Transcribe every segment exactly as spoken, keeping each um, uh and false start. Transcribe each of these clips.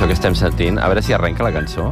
que estem sentint. A veure si arrenca la cançó.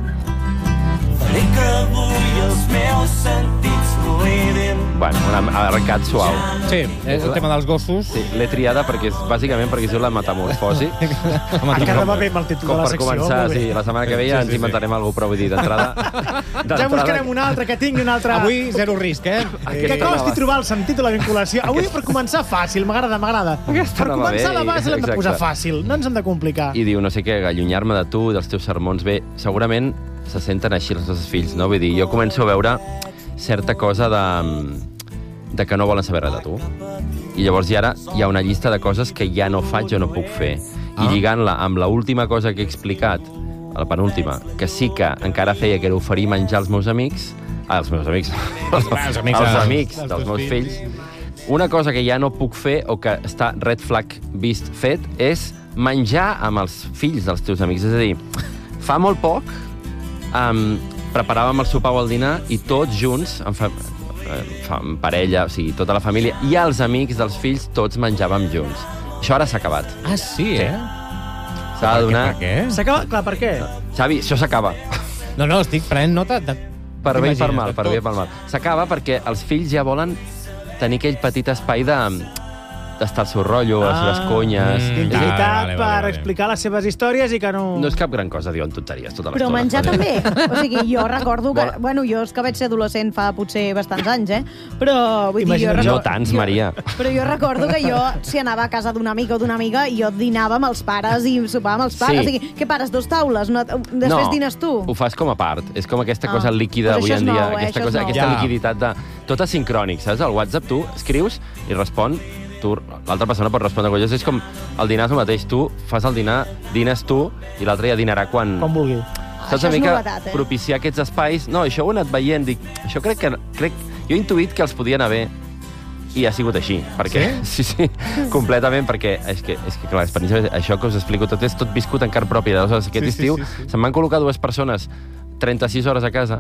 Faré que avui els meus sentits ruïden. Bueno, ha arrencat suau. Sí, és el tema dels gossos. Sí, l'he triada perquè és, bàsicament perquè es diu la metamorfosi. Encara va bé amb el títol Com de la per secció. començar, molt bé. sí, la setmana que ve ja Sí, ens sí, sí. inventarem alguna cosa, però vull dir, d'entrada... Ja buscarem un altre, que tingui un altre... Avui, zero risc, eh? Que costi trobar el sentit de la vinculació. Avui, per començar, fàcil. M'agrada, m'agrada. Aquesta Per anava començar, bé, la base l'hem de exacte. posar fàcil. No ens hem de complicar. I diu, no sé què, allunyar-me de tu, dels teus sermons. Bé, segurament se senten així els nostres fills, no? Vull dir, jo començo a veure certa cosa de, de que no volen saber res de tu. I llavors ja ara hi ha una llista de coses que ja no faig o no puc fer. I lligant-la amb l'última cosa que he explicat, la penúltima, que sí que encara feia, que era oferir menjar als meus amics, ah, als meus amics, Els amics, als dels- amics dels dels teus meus fills. fills, una cosa que ja no puc fer o que està red flag vist fet és menjar amb els fills dels teus amics. És a dir, fa molt poc um, preparàvem el sopar o el dinar i tots junts, en, fa, en parella, o sigui, tota la família, i els amics dels fills, tots menjàvem junts. Això ara s'ha acabat. Ah, sí, eh? S'ha de donar... Per què? S'acaba? Clar, per què? Xavi, això s'acaba. No, no, estic prenent nota de... Per bé i per T'imagines, mal, de per bé i tot. per mal. S'acaba perquè els fills ja volen tenir aquell petit espai de d'estar al seu rotllo, les seves conyes... Mm. Intimitat Vale, vale, per vale. explicar les seves històries i que no... No és cap gran cosa, diuen tonteries tota Però l'estona. menjar també. O sigui, jo recordo que... Bona. Bueno, jo és que vaig ser adolescent fa potser bastants anys, eh? Però, vull dir, jo Imagina't. recordo... No tants, jo, Maria. Però jo recordo que jo, si anava a casa d'un amic o d'una amiga, jo dinava amb els pares i sopava amb els pares. Sí. O sigui, què pares, dos taules? No, després no, dines tu? ho fas com a part. És com aquesta Ah. cosa líquida Pues avui això és en dia. nou, eh? Aquesta, Això és cosa, nou. aquesta Ja. liquiditat de... Tot asincrònic, saps? Al WhatsApp tu escrius i respon tu, l'altra persona pot respondre qualsevol cosa. És com el dinar és el mateix. Tu fas el dinar, dines tu, i l'altre ja dinarà quan... Com vulgui. Saps Això una és mica novetat, eh? propiciar aquests espais? No, això ho he anat veient. Dic, això crec que... Crec, jo he intuït que els podien haver i ha sigut així. Perquè, sí? Sí, sí, completament, perquè és que, és que clar, l'experiència, això que us explico tot és tot viscut en carn pròpia. Aleshores, aquest Sí, sí, estiu sí, sí. se'm van col·locar dues persones trenta-sis hores a casa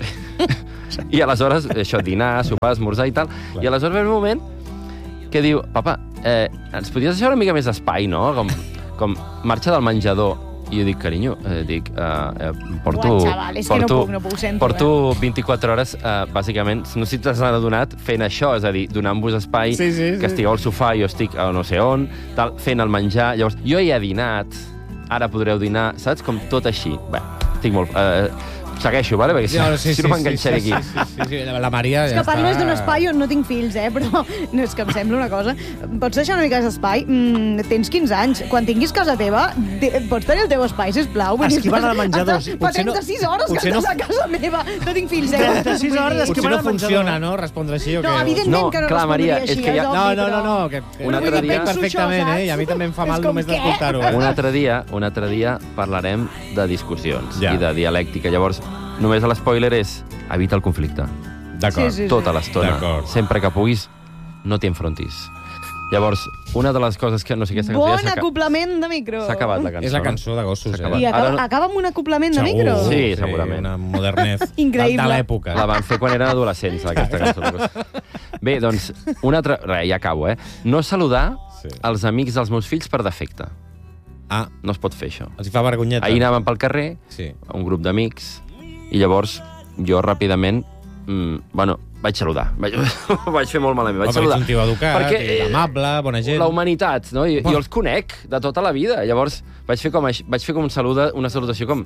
i aleshores, això, dinar, sopar, esmorzar i tal, i aleshores ve un moment que diu, papa, eh, ens podries deixar una mica més d'espai, no? Com, com marxa del menjador. I jo dic, carinyo, eh, dic, eh, eh, porto... Buah, xaval, és que no porto, puc, no puc, sento, porto vint-i-quatre hores, eh, bàsicament, no sé si t'has adonat, fent això, és a dir, donant-vos espai, Sí, sí, sí. que estigueu al sofà, jo estic a no sé on, tal, fent el menjar. Llavors, jo ja he dinat, ara podreu dinar, saps? Com tot així. Bé, estic molt... Eh, segueixo, vale? Perquè si no, si no m'enganxaré sí, aquí. Sí, sí, sí, sí, la Maria És ja que parles està... d'un espai on no tinc fills, eh? Però no és que em sembla una cosa. Pots deixar una mica d'espai? Mm, tens quinze anys. Quan tinguis casa teva, de, pots tenir el teu espai, sisplau. Vull dir, Esquivant estàs- al menjador. estàs- Fa Potser no- trenta-sis hores que potser no- estàs a casa meva. No tinc fills, eh? trenta-sis Vull dir- hores Potser que van no al menjador. funciona, no?, respondre així o No, què? evidentment No, que no clar, Maria, respondria així, és que ja- és No, obvi, no, no, però- no, que, Un que altre ho entenc dia- perfectament, Penso això, eh? I a mi també em fa És mal com només què? d'escoltar-ho, eh? Un altre dia, un altre dia parlarem de discussions Ja. i de dialèctica. Llavors, només l'espoiler és evita el conflicte. D'acord. Sí, sí. Tota l'estona. D'acord. Sempre que puguis, no t'hi enfrontis. Llavors, una de les coses que... No sé, aquesta cançó Bon ja s'ha aca- acoplament de micro. s'ha acabat la cançó. És la no? cançó de gossos, S'ha eh? acabat. I acaba, Ara no- acaba amb un acoplament de micro? Sí, segurament. Una modernez Increïble. de l'època. La van fer quan eren adolescents, aquesta cançó. Bé, doncs, una altra... Re, ja acabo, eh? No saludar Sí. els amics dels meus fills per defecte. Ah, No es pot fer això. els hi fa vergonyeta. Ahir anàvem pel carrer, Sí. un grup d'amics, i llavors jo ràpidament, mm, bueno, vaig saludar. Vaig, ho vaig fer molt malament. Vaig Home, saludar. ets un tio educat, Perquè, i amable, bona gent. La humanitat, no? Jo, Home. jo els conec de tota la vida. Llavors vaig fer com, aix- vaig fer com un saluda, una salutació com...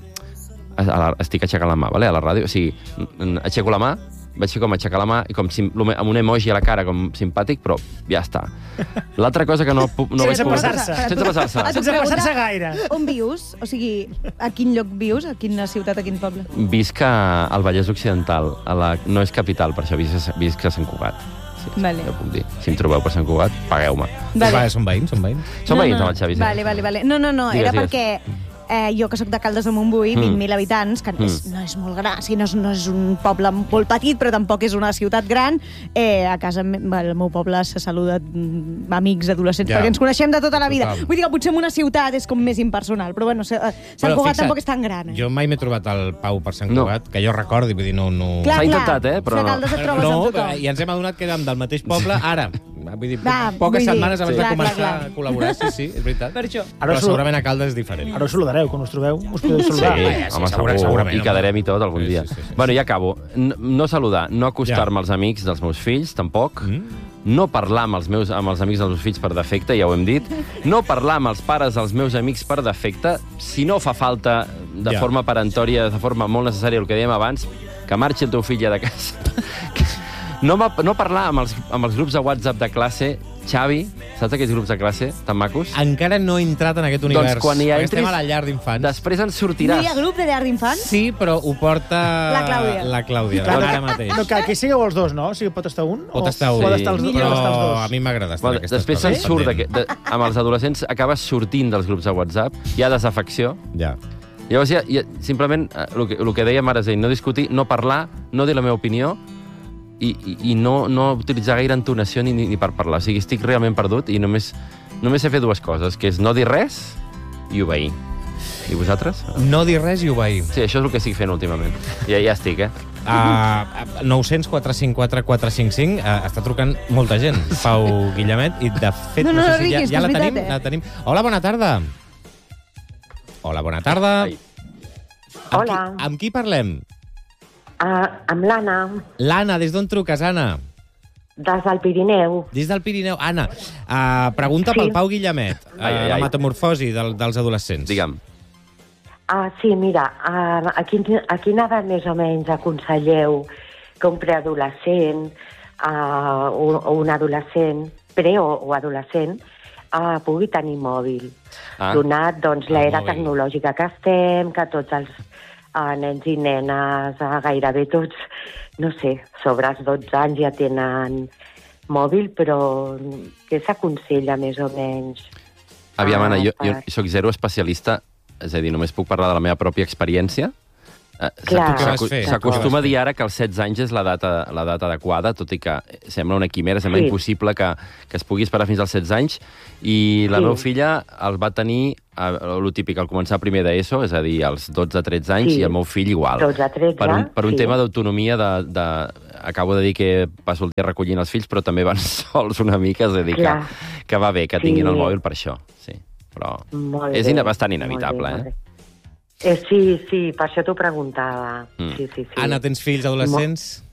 A la, estic aixecant la mà, vale? A la ràdio. O sigui, n- aixeco la mà, vaig fer com aixecar la mà i com sim, amb un emoji a la cara, com simpàtic, però ja està. L'altra cosa que no, pu- no Sense vaig poder- passar-se. Sense passar-se. Et Sense pregunta, passar-se gaire. On vius? O sigui, a quin lloc vius? A quina ciutat, a quin poble? Visc a- al Vallès Occidental. A la, no és capital, per això visc a, visc a Sant Cugat. Sí, Vale. ja ho puc dir. Si em trobeu per Sant Cugat, pagueu-me. Va, són veïns, són veïns. Som veïns amb el Xavi. Sí. Vale, vale, vale. No, no, no, Digues, era digues. perquè eh, jo que sóc de Caldes de Montbui, Mm. vint mil habitants, que Mm. és, no és molt gran, sí, no és, no és un poble molt petit, però tampoc és una ciutat gran. Eh, a casa, me- al meu poble se saluda mm, amics, adolescents, Ja. perquè ens coneixem de tota la vida. Total. Vull dir que potser en una ciutat és com més impersonal, però bueno, se- eh, Sant Però Cugat fixa't, tampoc és tan gran. Eh? Jo mai m'he trobat el Pau per Sant No. Cugat, que jo recordi, vull dir, no... no... Clar, S'ha clar, intentat, eh, però a no. Caldes et trobes no, amb tothom. i ens hem adonat que érem del mateix poble. Ara, Vull dir, Va, poques vull dir, setmanes abans sí. de Clar, començar clar, clar. a col·laborar, sí, sí, és veritat. Per això. Però Ara us- segurament a Caldes és diferent. Ara us saludareu, quan us trobeu. Us podeu Sí, saludar. sí, home, segura- segur. segurament, I home. quedarem i tot algun Sí, dia. sí, sí, sí. Bueno, ja acabo. No, no saludar, no acostar-me als amics dels meus fills, tampoc. Mm. No parlar amb els, meus, amb els amics dels meus fills per defecte, ja ho hem dit. No parlar amb els pares dels meus amics per defecte. Si no fa falta, de Ja. forma peremptòria, de forma molt necessària, el que dèiem abans, que marxi el teu fill ja de casa. No, ma- no parlar amb els, amb els grups de WhatsApp de classe. Xavi, saps aquells grups de classe tan macos? Encara no he entrat en aquest univers. Doncs quan hi perquè entris, estem a la llar d'infants. Després en No sortiràs. hi ha grup de llar d'infants? Sí, però ho porta... La Clàudia. La Clàudia, Clar, ara mateix. No, que aquí sigueu els dos, no? O sigui, pot estar un? Pot o estar un, Pot estar els, Sí. pot estar els però dos. a mi m'agrada estar Bueno, en aquestes després coses. se'n surt, pendent. de, de, amb els adolescents acabes sortint dels grups de WhatsApp, hi ha desafecció. Ja. Llavors, ja, ja, simplement, eh, el que, el que dèiem ara és dir, no discutir, no parlar, no dir la meva opinió i, i, i no, no utilitzar gaire entonació ni, ni, ni per parlar. O sigui, estic realment perdut i només, només sé fer dues coses, que és no dir res i obeir. I vosaltres? No dir res i obeir. Sí, això és el que estic fent últimament. Ja, ja estic, eh? Uh, nou zero quatre cinc quatre quatre cinc cinc uh, està trucant molta gent, Pau Guillemet, i de fet No, no, no, sé no si riguis, ja, ja que la, és tenim, veritat, eh? la tenim. Hola, bona tarda. Hola, bona tarda. Ai. Amb Hola. Qui, amb qui parlem? Uh, amb l'Anna, L'Anna, des d'on truques, Anna? des del Pirineu. Des del Pirineu. Anna, uh, pregunta Sí. pel Pau Guillemet, uh, Ai, ai, la ai. metamorfosi del, dels adolescents. Digue'm. Uh, sí, mira, uh, a, quin, a quina edat més o menys aconselleu que un preadolescent uh, o, o un adolescent, pre o, o adolescent, uh, pugui tenir mòbil? Ah. Donat, doncs, El l'era mòbil. tecnològica que estem, que tots els uh, nens i nenes, uh, gairebé tots, no sé, sobre els dotze anys ja tenen mòbil, però què s'aconsella més o menys? Aviam, Ah, Anna, jo, jo per- soc zero especialista, és a dir, només puc parlar de la meva pròpia experiència. Eh, Clar. Què vas s'acu- fer? S'acostuma a Què vas dir ara que els setze anys és l'edat l'edat adequada, tot i que sembla una quimera, sembla Sí. impossible que, que es pugui esperar fins als setze anys. I la Sí. meva filla el va tenir, eh, el típic, al començar primer d'ESO, és a dir, als dotze tretze anys, Sí. i el meu fill igual. dotze tretze, Per un, per un sí. tema d'autonomia, de, de, acabo de dir que passo el dia recollint els fills, però també van sols una mica, és a dir, que, Clar. que va bé que Sí. tinguin el mòbil per això. Sí. Però Molt és bé, ina- bastant molt inevitable, bé, molt eh? bé. Eh, sí, sí, per això t'ho preguntava. Mm. Sí, sí, sí. Anna, tens fills adolescents?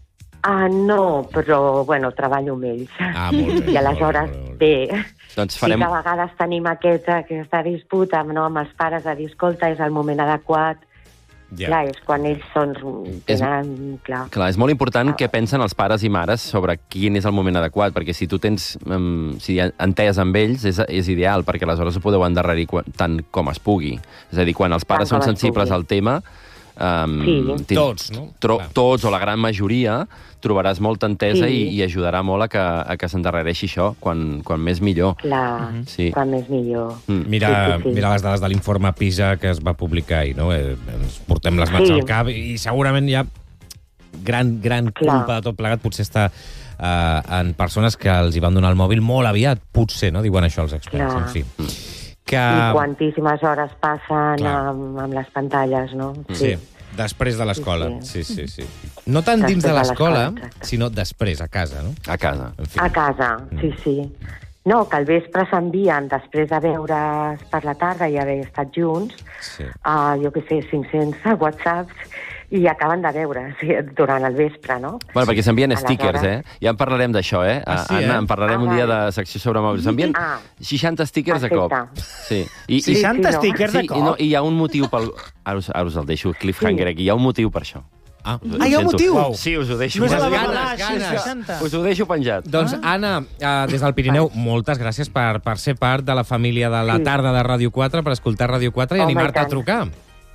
Ah, no, però, bueno, treballo amb ells. Ah, molt bé. I aleshores, molt bé, molt bé. bé, Doncs farem... sí que a vegades tenim aquest, aquesta disputa no, amb els pares de dir, escolta, és el moment adequat. Ja. Clar, és quan ells són... És- Tenen, clar. Clar, és molt important Ah. què pensen els pares i mares sobre quin és el moment adequat, perquè si tu tens um, si hi ha entès amb ells, és, és ideal, perquè aleshores ho podeu endarrerir quan, tant com es pugui. És a dir, quan els pares Tant són com es sensibles pugui. al tema, um, Sí. tin- Tots, no? Tro, Clar. tots o la gran majoria trobaràs molta entesa Sí. i, i ajudarà molt a que, a que s'endarrereixi això, quan, quan més millor. Clar, Sí. quan més millor. Mm. Mira, Sí, sí, sí. mira les dades de l'informe PISA que es va publicar ahir, no? Eh, ens portem les mans Sí. al cap i segurament hi ha gran, gran Clar. culpa de tot plegat. Potser està eh, en persones que els hi van donar el mòbil molt aviat. Potser, no? Diuen això els experts, Clar. en fi. Que... I quantíssimes hores passen Clar. amb, amb les pantalles, no? Sí, després de l'escola. Sí, Sí, sí, sí. No tant dins de Després de l'escola, l'escola, exacte. sinó després, a casa, no? A casa. En fi. A casa, sí, sí. No, que al vespre s'envien, després de veure's per la tarda i haver estat junts, Sí. a, jo què sé, cinc-cents whatsapps, i acaben de veure sí, durant el vespre, no? Bueno, perquè s'envien Aleshores- stickers, eh? Ja en parlarem d'això, eh? Ah, sí, Anna, eh? en parlarem Ah, un dia vale. de secció sobre mòbils. S'envien Ah. seixanta stickers de cop. Perfecte. Sí. I, Sí, seixanta sí, no? stickers sí, de i, cop. no, i hi ha un motiu pel... Ara us, ara us el deixo, cliffhanger Sí. aquí. Hi ha un motiu per això. Ah, Ho Ah, hi ha un sento. motiu? Uau. Sí, us ho deixo. No és a la Ganes, babala, ganes. així, seixanta. Us ho deixo penjat. Doncs, Ah. Anna, uh, des del Pirineu, moltes gràcies per, per ser part de la família de la Sí. tarda de Ràdio quatre, per escoltar Ràdio quatre i Home, i animar-te a tant. trucar.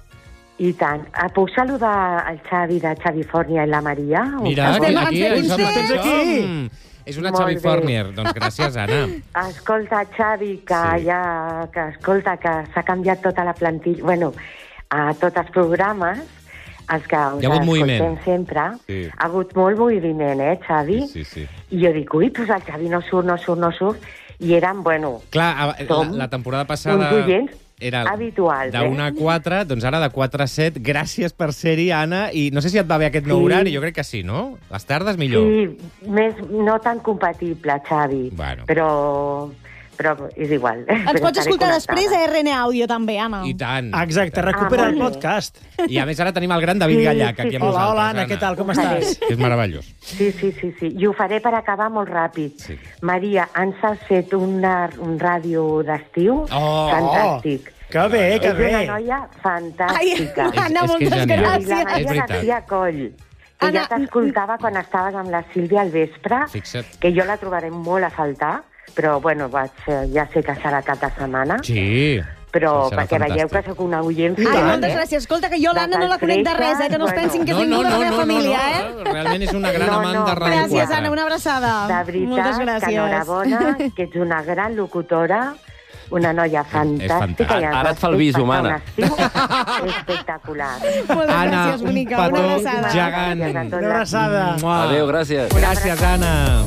I tant. Ah, puc saludar el Xavi de Xavi Fornia i la Maria? O- Mira, aquí, Estem aquí, aquí, aquí, sí. aquí, Tens aquí. Mm. És una Molt Xavi bé. Fornier. Doncs gràcies, Anna. Escolta, Xavi, que Sí. ja... Que, escolta, que s'ha canviat tota la plantilla... Bueno, a tots els programes, els que us Hi ha hagut escoltem moviment. sempre, Sí. ha hagut molt moviment, eh, Xavi? Sí, sí, sí. I jo dic, ui, doncs el Xavi no surt, no surt, no surt. I eren, bueno, Clar, som la, la temporada uns passada oients era habituals, de una a quatre, doncs ara de quatre a set. Gràcies per ser-hi, Anna. I no sé si et va bé aquest nou Sí. horari, jo crec que sí, no? Les tardes millor. Sí, més, no tan compatible, Xavi, Bueno. però, però és igual. Ens pots escoltar després a R N Audio, també, Anna. I tant. Exacte, recupera Ah, el molt bé. podcast. I a més ara tenim el gran David Sí, Gallac sí, aquí amb sí. nosaltres. Hola, hola, Anna, què tal, com estàs? És meravellós. Sí, sí, sí, sí. I ho faré per acabar molt ràpid. Sí. Maria, ens has fet una, un ràdio d'estiu Oh, fantàstic. Que bé, que És bé. una noia Ai, fantàstica. Anna, És- és que és moltes genial. I la gràcies. És Maria veritat. García Coll, que Anna, ja t'escoltava quan estaves amb la Sílvia al vespre, Fixa't. que jo la trobaré molt a faltar, però bueno, vaig, eh, ja sé que serà cap de setmana, Sí. però Serà perquè veieu fantàstic. que sóc una oient Ai, fiel, moltes eh? gràcies. Escolta, que jo l'Anna no la conec de res, eh? Que no es Bueno. pensin que és No, ningú no, de la no, meva no, família, no, eh? no. Realment és una gran No, amant no, de Ràdio Gràcies, quatre. Anna, una abraçada. De veritat, Moltes que gràcies. enhorabona, que ets una gran locutora, una noia fantàstica. fantàstic. I ens Ara et fa el has fet viso, passar mana. un estiu espectacular. Moltes Anna, gràcies, un bonica. Una petó abraçada. gegant. Gràcies a tots. Una abraçada. Mua. Adéu, gràcies. Gràcies, Anna.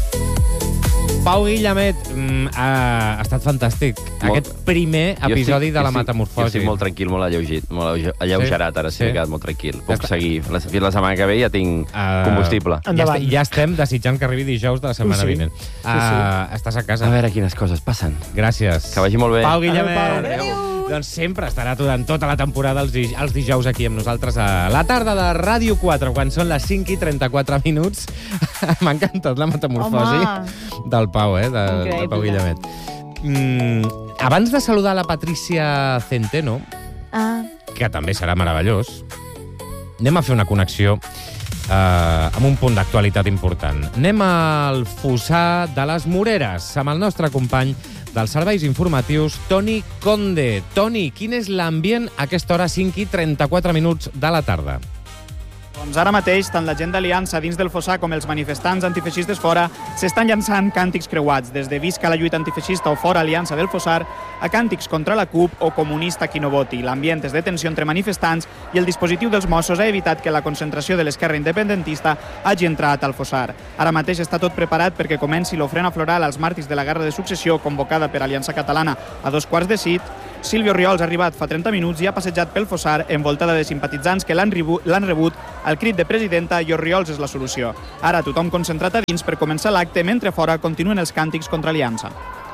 Pau Guillamet, mm, ha, ha estat fantàstic. Molt. Aquest primer Jo episodi estic- de la jo estic- metamorfosi. Jo estic molt tranquil, molt alleugit, molt alleuge- alleugerat, ara sí, Sí. he quedat molt tranquil. Ja Puc està. seguir. La, fins la setmana que ve ja tinc Uh, combustible. Ja, Endavant. est ja estem desitjant que arribi dijous de la setmana Sí, sí. vinent. Sí, Uh, estàs a casa. A veure quines coses passen. Gràcies. Que vagi molt bé. Pau Guillamet. Adéu, Pau. Adéu. Doncs sempre estarà durant tota la temporada els, dij els dijous aquí amb nosaltres a la tarda de Ràdio quatre, quan són les cinc i trenta-quatre minuts. M'ha encantat la metamorfosi Home. del Pau, eh? De, del Increïble. Pau Guillamet. Mm, abans de saludar la Patricia Centeno, Ah, que també serà meravellós, anem a fer una connexió eh, amb un punt d'actualitat important. Anem al Fossar de les Moreres amb el nostre company dels serveis informatius, Toni Conde. Toni, quin és l'ambient a aquesta hora, cinc i trenta-quatre minuts de la tarda? Doncs ara mateix, tant la gent d'Aliança dins del Fossar com els manifestants antifeixistes fora s'estan llançant càntics creuats, des de Visca la lluita antifeixista o fora Aliança del Fossar a càntics contra la CUP o comunista qui no voti. L'ambient és de tensió entre manifestants i el dispositiu dels Mossos ha evitat que la concentració de l'esquerra independentista hagi entrat al Fossar. Ara mateix està tot preparat perquè comenci l'ofrena floral als màrtirs de la Guerra de Successió convocada per Aliança Catalana a dos quarts de sis. Silvio Riols ha arribat fa trenta minuts i ha passejat pel Fossar envoltada de simpatitzants que l'han rebut al crit de presidenta i Orriols és la solució. Ara tothom concentrat a dins per començar l'acte, mentre fora continuen els càntics contra Aliança.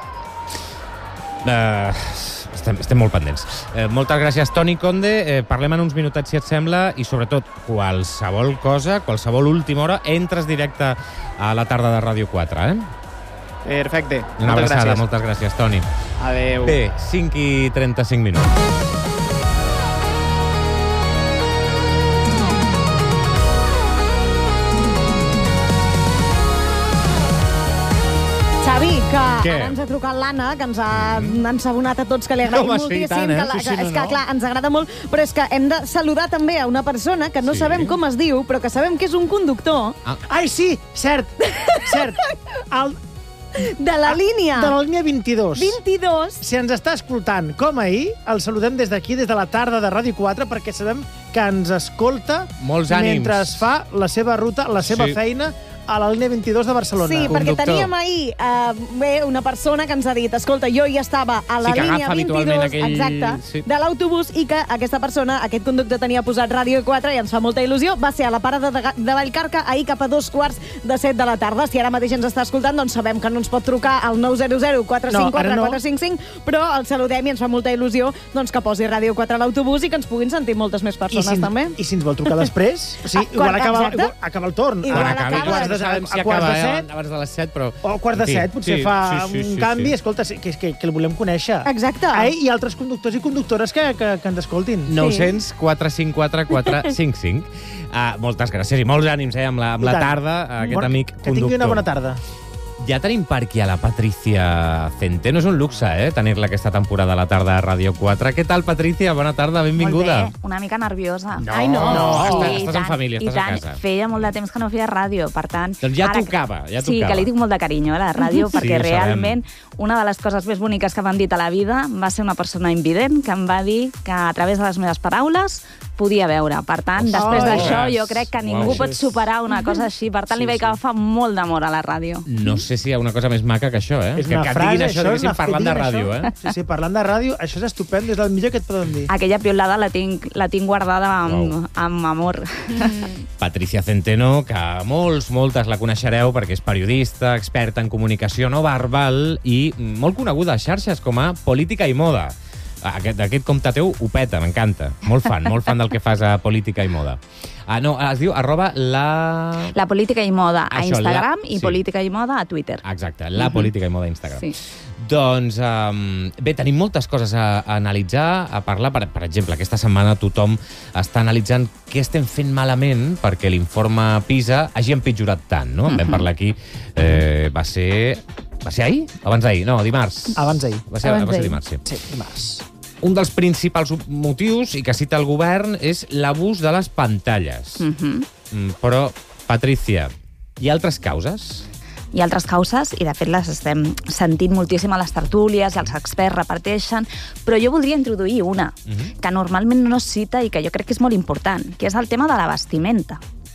Uh, estem, estem molt pendents. Uh, moltes gràcies, Toni Conde. Uh, parlem en uns minutets, si et sembla, i sobretot, qualsevol cosa, qualsevol última hora, entres directe a la tarda de Ràdio quatre, eh? Perfecte. Una Moltes abraçada, gràcies. moltes gràcies, Toni. Adéu. Bé, cinc i trenta-cinc minuts. Xavi, que Què? ara ens ha trucat l'Anna, que ens ha ensabonat a tots, que li agraïm No m'has moltíssim. fet tant, eh? que, la, Sí, sí, que, no, és que, no. clar, ens agrada molt, però és que hem de saludar també a una persona que no Sí. sabem com es diu, però que sabem que és un conductor Ai, sí, cert, cert. El, de la línia de la línia vint-i-dos. vint-i-dos. Si ens està escoltant com ahir, el saludem des d'aquí, des de la tarda de Ràdio quatre, perquè sabem que ens escolta Molts ànims. mentre es fa la seva ruta, la seva Sí. feina a la línia vint-i-dos de Barcelona. Sí, perquè Conductor. teníem ahir eh, bé, una persona que ens ha dit, escolta, jo ja estava a la Sí, que línia agafa habitualment vint-i-dos, aquell- exacte, sí. de l'autobús, i que aquesta persona, aquest conductor, tenia posat Ràdio quatre i ens fa molta il·lusió. Va ser a la parada de, de Vallcarca ahir cap a dos quarts de set de la tarda. Si ara mateix ens està escoltant, doncs sabem que no ens pot trucar al nou zero zero quatre cinc quatre quatre cinc cinc, però el saludem i ens fa molta il·lusió doncs, que posi Ràdio quatre a l'autobús i que ens puguin sentir moltes més I persones, si, també. I si ens vol trucar després? O sigui, Ah, igual, quan- acaba, exacte. igual acaba el torn. Igual A- acaba, a quarts de, no sabem si a quarts de acaba, set, eh, abans de les set, però... o a quart de En fi, set, potser sí, fa sí, sí, un sí, canvi. sí. Escolta, sí, que, que, que el volem conèixer. Exacte. Eh? I altres conductors i conductores que, que, que ens escoltin. nou zero quatre cinc quatre quatre cinc cinc. Uh, moltes gràcies i molts ànims eh, amb la, amb I la tant. tarda, a aquest Bon- amic Que conductor. tingui una bona tarda. Ja tenim per aquí a la Patricia Centeno. És un luxe, eh, tenir-la aquesta temporada a la tarda a Ràdio quatre. Què tal, Patricia? Bona tarda, benvinguda. Molt bé, una mica nerviosa. No, Ai, no. no, Sí, estàs, i estàs en tant, família, i estàs tant. a casa. Feia molt de temps que no feia ràdio, per tant... Doncs ja ara- tocava, ja Sí, tocava. que li tinc molt de carinyo, eh, a la ràdio, Sí, perquè ho realment una de les coses més boniques que m'han dit a la vida va ser una persona invident que em va dir que a través de les meves paraules podia veure. Per tant, Ostres. després d'això, jo crec que ningú Uau. pot superar una cosa així. Per tant, li vaig agafar molt d'amor a la ràdio. No sé si hi ha una cosa més maca que això, eh? És que, una que et frase, diguin això, això, és diguéssim, una parlant de fotina, ràdio, això. eh? Sí, sí, parlant de ràdio, això és estupendo, és el millor que et poden dir. Aquella piolada la tinc, la tinc guardada amb, Uau. amb amor. Patricia Centeno, que molts, moltes la coneixereu perquè és periodista, experta en comunicació no verbal i molt coneguda a xarxes com a Política i Moda. Aquest, aquest compte teu ho peta, m'encanta. Molt fan, molt fan del que fas a Política i Moda. Ah, no, es diu arroba la... La política i moda a Això, Instagram la- i sí. política i moda a Twitter. Exacte, la Política i Moda a Instagram. Sí. Doncs, um, bé, tenim moltes coses a, a analitzar, a parlar. Per, per exemple, aquesta setmana tothom està analitzant què estem fent malament perquè l'informe PISA hagi empitjorat tant, no? En vam parlar aquí, eh, va ser... Va ser ahir? Abans d'ahir? No, dimarts. Abans d'ahir. Va ser, Abans va ser d'ahir. dimarts, sí. Sí, dimarts. Un dels principals motius, i que cita el govern, és l'abús de les pantalles. Mhm. Mm, però, Patricia, hi ha altres causes? Hi ha altres causes, i de fet les estem sentint moltíssim a les tertúlies, i els experts reparteixen, però jo voldria introduir una, Mhm. que normalment no es cita i que jo crec que és molt important, que és el tema de la vestimenta.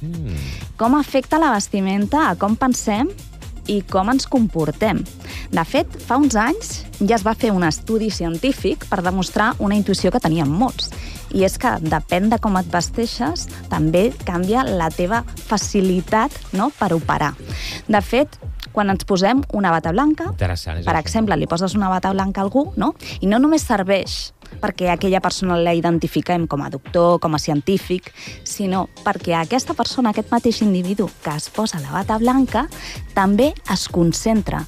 Mm. Com afecta la vestimenta a com pensem i com ens comportem. De fet, fa uns anys ja es va fer un estudi científic per demostrar una intuïció que teníem molts. I és que depèn de com et vesteixes, també canvia la teva facilitat, no?, per operar. De fet, quan ens posem una bata blanca, Interessant, és per això. exemple, li poses una bata blanca a algú, no?, i no només serveix perquè aquella persona la identifiquem com a doctor, com a científic, sinó perquè aquesta persona, aquest mateix individu que es posa la bata blanca, també es concentra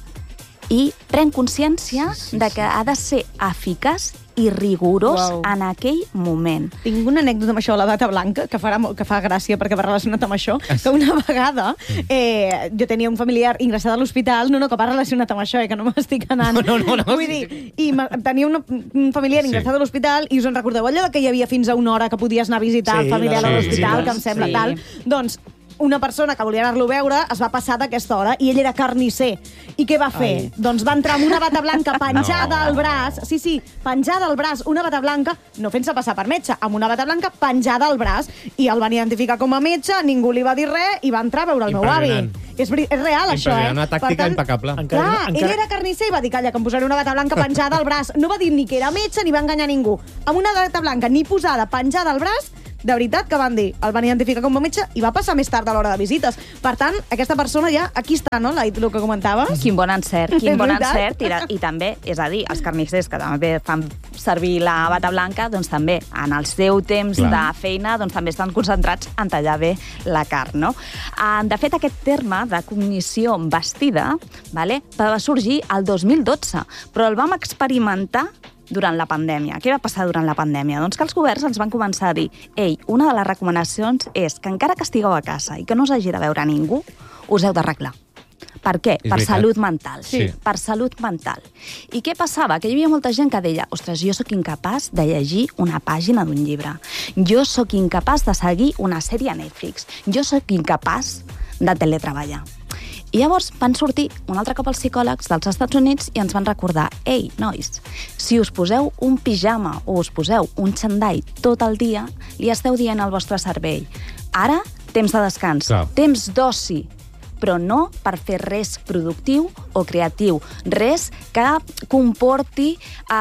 i pren consciència Sí, sí, de que ha de ser eficaç i rigorós Uau. en aquell moment. Tinc una anècdota amb això de la bata blanca, que, farà, molt- que fa gràcia perquè va relacionat amb això, que una vegada eh, jo tenia un familiar ingressat a l'hospital, no, no, que va relacionat amb això, eh, que no m'estic anant. No, no, no, no, Vull sí. dir, i ma- tenia una, un familiar Sí. ingressat a l'hospital i us en recordeu allò de que hi havia fins a una hora que podies anar a visitar Sí, el familiar sí, a l'hospital, sí. que em sembla Sí. tal. Doncs una persona que volia anar-lo a veure es va passar d'aquesta hora i ell era carnisser. I què va fer? Ai. Doncs va entrar amb una bata blanca penjada No. al braç, sí, sí, penjada al braç, una bata blanca, no fent-se passar per metge, amb una bata blanca penjada al braç, i el van identificar com a metge, ningú li va dir res, i va entrar a veure el meu avi. Impressionant. És, veri- és real, això, eh? Impressionant, una tàctica Per tant, impecable. Encara- Clar, encara- ell era carnisser i va dir, calla, que em posaré una bata blanca penjada al braç. No va dir ni que era metge ni va enganyar ningú. Amb una bata blanca ni posada penjada al braç, de veritat que van dir, el van identificar com a metge i va passar més tard a l'hora de visites. Per tant, aquesta persona ja, aquí està, no?, el que comentaves. Quin bon encert, quin És bon veritat? encert. I, de, I també, és a dir, els carnissers que també fan servir la bata blanca, doncs també en el seu temps Clar. de feina doncs també estan concentrats en tallar bé la carn, no? Ah, De fet, aquest terme de cognició vestida, vale, va sorgir el dos mil dotze, però el vam experimentar durant la pandèmia. Què va passar durant la pandèmia? Doncs que els governs ens van començar a dir ei, una de les recomanacions és que encara que estigueu a casa i que no us hagi de veure ningú, us heu d'arreglar. Per què? És Per veritat. salut mental. Sí. Per salut mental. I què passava? Que hi havia molta gent que deia ostres, jo sóc incapaç de llegir una pàgina d'un llibre. Jo sóc incapaç de seguir una sèrie a Netflix. Jo sóc incapaç de teletreballar. I llavors van sortir un altre cop els psicòlegs dels Estats Units i ens van recordar ei, nois, si us poseu un pijama o us poseu un xandall tot el dia, li esteu dient al vostre cervell ara, temps de descans, Clar. temps d'oci, però no per fer res productiu o creatiu, res que comporti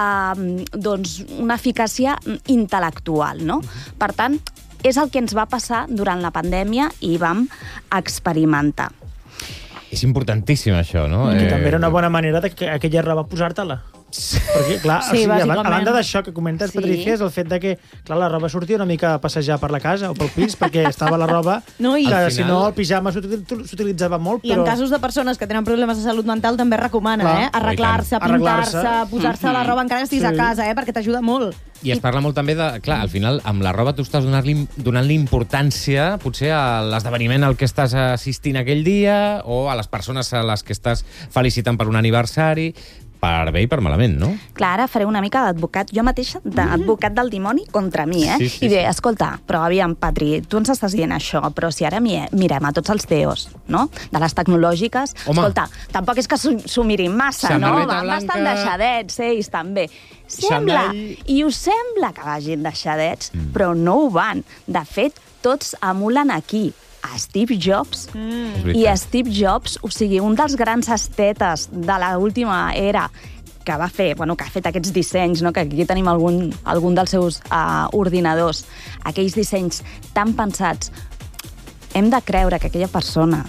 eh, doncs, una eficàcia intel·lectual, no? Per tant, és el que ens va passar durant la pandèmia i vam experimentar. És importantíssim, això, no? Que també era una bona manera de que aquella roba posar-te-la. Perquè, clar, Sí, o sigui, a, bàsicament. a banda d'això que comentes, Sí. Patricia, és el fet de que, clar, la roba sortia una mica a passejar per la casa o pel pis, perquè estava la roba... No, i- que, Al si final- no, el pijama s'util- s'utilitzava molt, I en però... casos de persones que tenen problemes de salut mental també recomanen, Clar. eh? Arreglar-se, Oh, i tant. pintar-se, Arreglar-se. posar-se la roba encara que estiguis Sí. a casa, eh? Perquè t'ajuda molt. I es parla molt també de... Clar, al final, amb la roba tu estàs donant-li donant-li importància potser a l'esdeveniment al que estàs assistint aquell dia o a les persones a les que estàs felicitant per un aniversari. per bé i per malament, no? Clar, ara faré una mica d'advocat, jo mateixa, d'advocat del dimoni contra mi, eh? Sí, sí, I diré, sí. escolta, però aviam, Patri, tu ens estàs dient això, però si ara mi- mirem a tots els C E Os, no?, de les tecnològiques, Home. escolta, tampoc és que s'ho s'ho mirin massa, no? Samarreta Van blanca. bastant deixadets, ells també. Sembla, Xandall. i us sembla que vagin deixadets, mm. però no ho van. De fet, tots emulen aquí a Steve Jobs. És I a veritat. Steve Jobs, o sigui, un dels grans estetes de l'última era que va fer, bueno, que ha fet aquests dissenys, no? Que aquí tenim algun, algun dels seus uh, ordinadors, aquells dissenys tan pensats. Hem de creure que aquella persona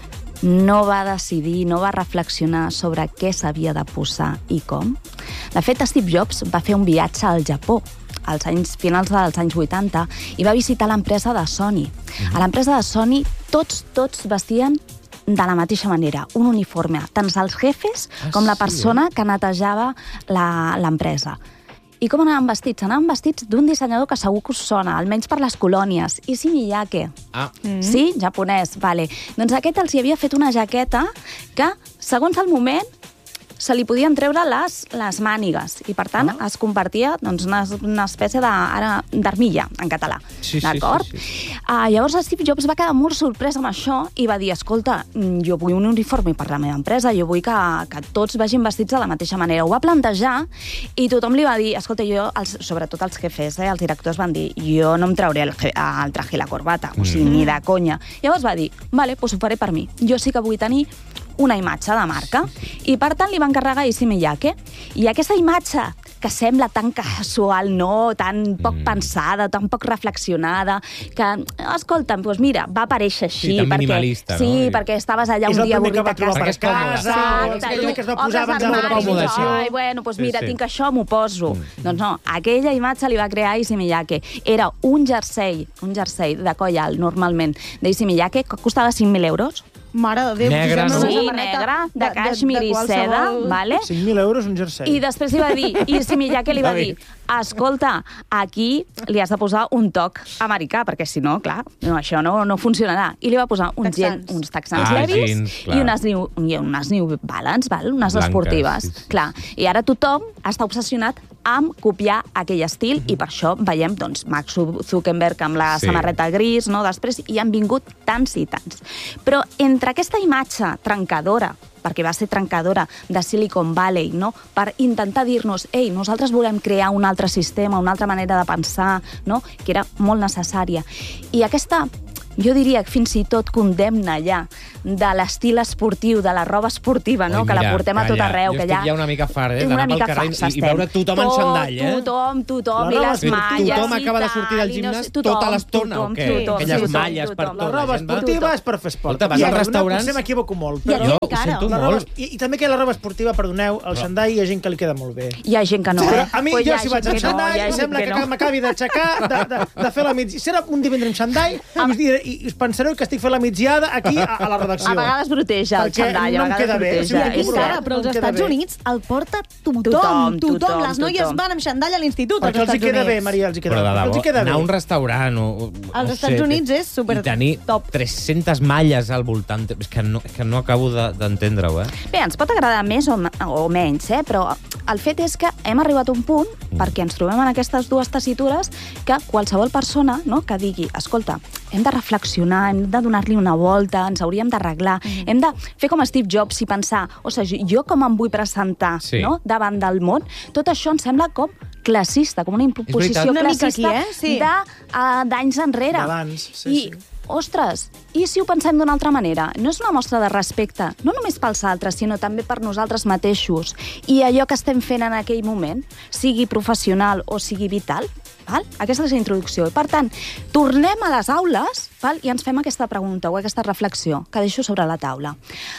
no va decidir, no va reflexionar sobre què s'havia de posar i com. De fet, Steve Jobs va fer un viatge al Japó als anys, finals dels anys vuitanta i va visitar l'empresa de Sony. Mm-hmm. A l'empresa de Sony tots, tots vestien de la mateixa manera, un uniforme, tant els jefes Ah, com la sí, persona que netejava la- l'empresa. I com anaven vestits? Anaven vestits d'un dissenyador que segur que us sona, almenys per les colònies, Issey Miyake. Ah, Mm. Sí? Japonès, vale. Doncs aquest els hi havia fet una jaqueta que, segons el moment, se li podien treure les, les mànigues i, per tant, ah. es convertia doncs, una, una espècie de- ara, d'armilla, en català. Sí, sí, D'acord? sí, sí. Uh, llavors, Steve Jobs va quedar molt sorprès amb això i va dir, escolta, mm, jo vull un uniforme per la meva empresa, jo vull que, que tots vagin vestits de la mateixa manera. Ho va plantejar i tothom li va dir, escolta, jo, els, sobretot els jefes, eh, els directors van dir, jo no em trauré el, je- el traje i la corbata, o sigui, ni de conya. Llavors va dir, vale, doncs ho faré per mi. Jo sí que vull tenir una imatge de marca. I, per tant, li va encarregar a Issey Miyake. I aquesta imatge que sembla tan casual, no? Tan poc mm. pensada, tan poc reflexionada, que, escolta'm, doncs mira, va aparèixer així. Sí, tan perquè, minimalista, sí, no? I- perquè estaves allà És un el dia primer que avorrit va a trobar casa. per per casa, còmode. és el primer que es va Obres posar abans de l'armari, còmode, dius, sí. ai, bueno, doncs Sí, mira, sí. tinc això, m'ho poso. Doncs no, aquella imatge li va crear Issey Miyake. Era un jersei, un jersei de coll alt, normalment, d'Issey Miyake, que costava cinc mil euros. Mare de Déu, Negre, si sembla no? una Sí, samarreta negre, de cashmere i qualsevol- seda, vale? cinc mil euros un jersei. I després li va dir, i Issey Miyake li va dir, escolta, aquí li has de posar un toc americà, perquè si no, clar, no, això no, no funcionarà. I li va posar uns, gen, Texans. uns texans Ah, levis jeans, clar. i unes New, i unes New Balance, val? Unes Blanques, esportives. sí, sí. Clar. I ara tothom està obsessionat amb copiar aquell estil i per això veiem doncs, Mark Zuckerberg amb la Sí. samarreta gris, no? Després hi han vingut tants i tants. Però entre aquesta imatge trencadora, perquè va ser trencadora, de Silicon Valley, no? Per intentar dir-nos, ei, nosaltres volem crear un altre sistema, una altra manera de pensar, no? Que era molt necessària. I aquesta, jo diria que fins i tot condemna ja de l'estil esportiu, de la roba esportiva, no? Oi, Que la mira, portem a tot calla, arreu. jo que estic ja, ja una mica fart, eh, una d'anar pel mica carrer farts i- i estem. veure tothom en Tot, xandall, eh? Tothom, tothom, La i roba les esportiva. malles Tothom i acaba de tal, sortir del i no gimnàs sé, tothom, tota l'estona, tothom, o què? tothom, Aquelles tothom, malles per tothom. tot. La roba gent va- esportiva tothom. és per fer esport. Escolta, vas I als alguna restaurants- Potser m'equivoco molt, I però... aquí Jo ho encara. sento La roba, molt. i, I també que la roba esportiva, perdoneu, el xandall hi ha gent que li queda molt bé. Hi ha gent que no, Però eh? a mi, Pues hi jo, ha si vaig gent al que no, xandall, hi ha gent sembla que, no. que m'acabi d'aixecar, de, de, de fer la migdiada. Si era un divendres amb xandall, us diré, i us pensareu que estic fent la migdiada aquí a, a la redacció. A vegades broteja el Perquè xandall, no a em vegades queda bé. broteja. O sigui, Aquí és compro- encara, cert. però als no em queda Estats bé. Units el porta tothom, Tothom, tothom. tothom, Les noies tothom. van amb xandall a l'institut als Perquè els hi Estats queda bé, Units. Maria, els hi queda Però de bé. Els hi debò, queda bé. anar a un restaurant o... o Als no Estats sé, Units és super I tenir top. tres-centes malles al voltant. És que no, és que no acabo de- d'entendre-ho, eh? Bé, ens pot agradar més o, o menys, eh? Però el fet és que hem arribat a un punt, perquè ens trobem en aquestes dues tessitures, que qualsevol persona, no?, que digui, escolta, hem de reflexionar, hem de donar-li una volta, ens hauríem d'arreglar, mm. hem de fer com Steve Jobs i pensar, o sigui, jo com em vull presentar, Sí. no?, davant del món, tot això em sembla com classista, com una imposició Una mica classista aquí, eh? Sí. de, uh, d'anys enrere. D'abans, sí, I, sí. ostres, i si ho pensem d'una altra manera? No és una mostra de respecte, no només pels altres, sinó també per nosaltres mateixos. I allò que estem fent en aquell moment, sigui professional o sigui vital, val? Aquesta és la introducció. I, per tant, tornem a les aules, val? I ens fem aquesta pregunta o aquesta reflexió que deixo sobre la taula.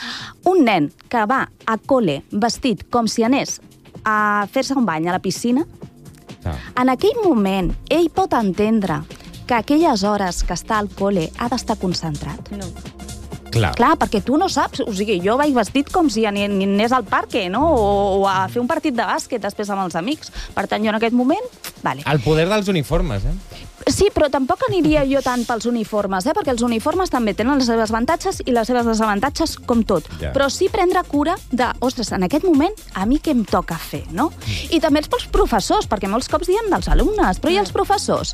Un nen que va a col·le vestit com si anés a fer-se un bany a la piscina, Ah. en aquell moment, ell pot entendre que aquelles hores que està al col·le ha d'estar concentrat. No. Clar. Clar, perquè tu no saps, o sigui, jo vaig vestit com si ani- anés al parc, no? O, o a fer un partit de bàsquet després amb els amics. Per tant, jo en aquest moment Vale. El poder dels uniformes, eh? Sí, però tampoc aniria jo tant pels uniformes, eh? perquè els uniformes també tenen les seves avantatges i les seves desavantatges, com tot. Ja. Però sí prendre cura de, ostres, en aquest moment, a mi què em toca fer, no? Mm. I també els pels professors, perquè molts cops diem dels alumnes, però i els professors?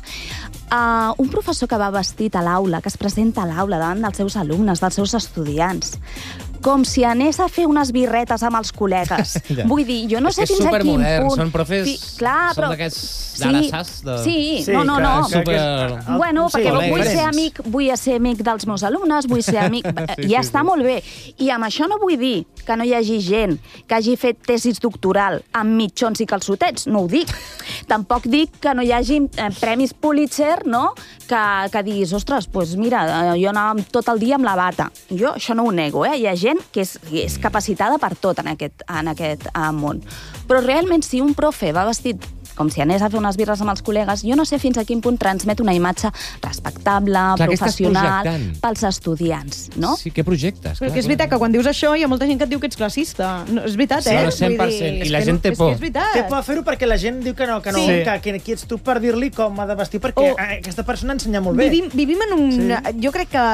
Uh, un professor que va vestit a l'aula, que es presenta a l'aula davant dels seus alumnes, dels seus estudiants, com si anés a fer unes birretes amb els col·legues. Ja. Vull dir, jo no és sé fins a quin punt... Són profes... Sí, clar, són però... d'aquests sí, d'arassars de... sí, Sí, no, no, que- no. que- Super... que- Bueno, Sí, perquè vull col·legues. ser amic, vull ser amic dels meus alumnes, vull ser amic... Sí, ja sí, està sí. molt bé. I amb això no vull dir que no hi hagi gent que hagi fet tesis doctoral amb mitjons i calçotets, no ho dic. Tampoc dic que no hi hagi eh, premis Pulitzer, no?, que, que diguis, ostres, doncs mira, eh, jo anava tot el dia amb la bata. Jo això no ho nego, eh? Hi ha gent que és, que és capacitada per tot en aquest, en aquest eh, món. Però realment, si un profe va vestit com si anés a fer unes birres amb els col·legues, jo no sé fins a quin punt transmet una imatge respectable, Clar, què estàs professional, projectant? pels estudiants, no? Sí, què projectes? Però que és veritat que quan dius això hi ha molta gent que et diu que ets classista. No, és veritat, Sí, eh? no, cent per Vull dir, cent. I és la que gent no- té és por. que és veritat. Té por a fer-ho perquè la gent diu que no, que no, Sí. que, que qui ets tu per dir-li com ha de vestir, perquè O- eh, aquesta persona ensenya molt bé. Vivim, vivim en un... Sí. Jo crec que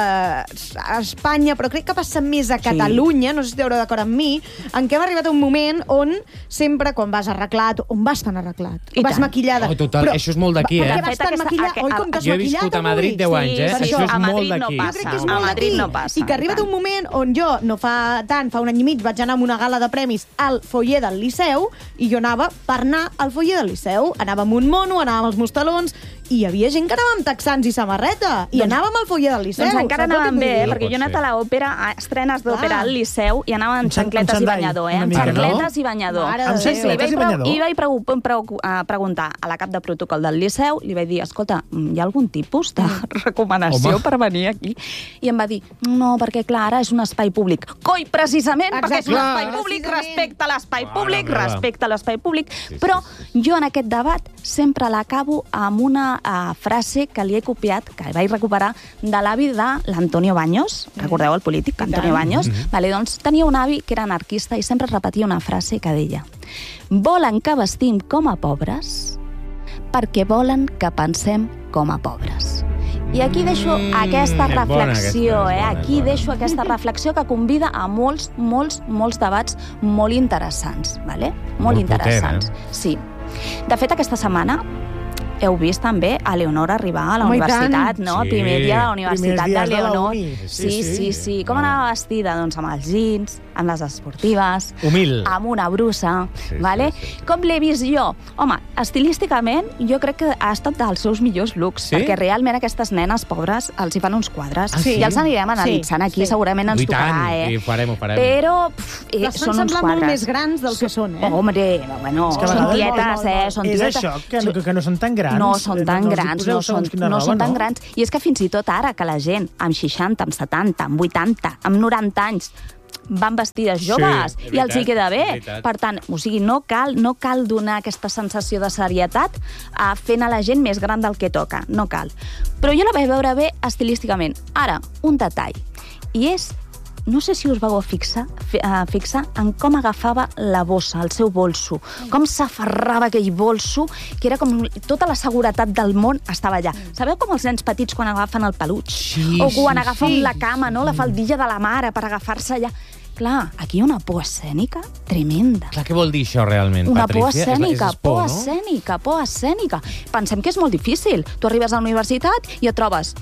a Espanya, però crec que passa més a Catalunya, no sé si esteu d'acord amb mi, en què hem arribat a un moment on sempre, quan vas arreglat, on vas tan arreglat? I vas tant. maquillada. Oh, total, això és molt d'aquí, per eh? què De vas fet, tan aquesta- maquillada? aqu- Oi, com t'has Jo he viscut maquillat a Madrid avui? deu anys, eh? Sí, Això sí, és a molt Madrid no d'aquí. passa. Jo crec que és A molt Madrid d'aquí. no passa, I que ha arribat i tant. un moment on jo, no fa tant, fa un any i mig, vaig anar a una gala de premis al foyer del Liceu i jo anava per anar al foyer del Liceu. Anava amb un mono, anava amb els mostalons i hi havia gent que anava amb texans i samarreta. I Doncs- anàvem al foyer del Liceu. Doncs encara saps el que anàvem vull bé, eh? dir? perquè jo he anat a l'òpera, a estrenes d'òpera Clar. al Liceu, i anava Amb amb xan- xancletes amb i xandall, banyador, eh? una Amb mica, no? xancletes i banyador. Mare de Amb Déu. Sí, sí, xancletes i i vaig, banyador? i vaig pregu pregu eh, preguntar a la cap de protocol del Liceu, li vaig dir, escolta, hi ha algun tipus de recomanació Home. per venir aquí? I em va dir, no, perquè clar, ara és un espai públic. Coi, precisament, perquè és un Exacte. espai públic, Precisament. respecte a l'espai Mare públic, meva. respecte a l'espai públic. Sí, sí, Però sí, jo en aquest debat sempre l'acabo amb una uh, frase que li he copiat, que vaig recuperar, de l'avi de l'Antonio Baños. Recordeu el polític, Antonio Baños? Vale, doncs tenia un avi que era anarquista i sempre repetia una frase que deia: volen que vestim com a pobres perquè volen que pensem com a pobres. I aquí deixo Mm, aquesta és bona reflexió, aquesta, és eh? bona, és Aquí bona. deixo aquesta reflexió que convida a molts, molts, molts debats molt interessants, vale? Molt, Molt interessants. potent, Sí. De fet, aquesta setmana heu vist també a Leonor arribar a la Home, i universitat, tant. no? Sí. Primer dia de la Primers universitat dies de de la Leonor. uni. Sí, Sí, sí, sí. sí. Com Ah. anava vestida? Doncs amb els jeans, amb les esportives, Humil. amb una brusa, Sí, vale? sí, sí, sí. Com l'he vist jo? Home, estilísticament, jo crec que ha estat dels seus millors looks, Sí? perquè realment aquestes nenes pobres els hi fan uns quadres. Ah, sí? I els anirem analitzant Sí, aquí, sí. segurament ens I tant, tocarà, eh? i ho farem, ho farem. Però pff, eh, Les fan són uns semblar molt quadres. més grans del que són, eh? Hombre, bueno, És que a són vegades tietes, molt, molt, eh? molt. Són És tietes. això, que, no- que, que no són tan grans. No són tan els hi grans, poseu no segons són, quina no roba, són tan grans. I és que fins i tot ara, que la gent amb seixanta, amb setanta, amb vuitanta, amb noranta anys van vestides Sí, joves és i els hi veritat, queda és bé. veritat. Per tant, o sigui, no cal, no cal donar aquesta sensació de serietat a fent a la gent més gran del que toca, no cal. Però jo la vaig veure bé estilísticament. Ara, un detall, i és, no sé si us vau fixar, fi- eh, fixar en com agafava la bossa, el seu bolso, com s'aferrava aquell bolso, que era com tota la seguretat del món estava allà. Sabeu com els nens petits quan agafen el peluig? Sí, o quan sí, agafen sí. la cama, no? La faldilla de la mare per agafar-se allà. Clar, aquí hi ha una por escènica tremenda. Clar, què vol dir això realment, Una por Patrícia? És- escènica, és por, no? escènica, por escènica. Pensem que és molt difícil. Tu arribes a la universitat i et trobes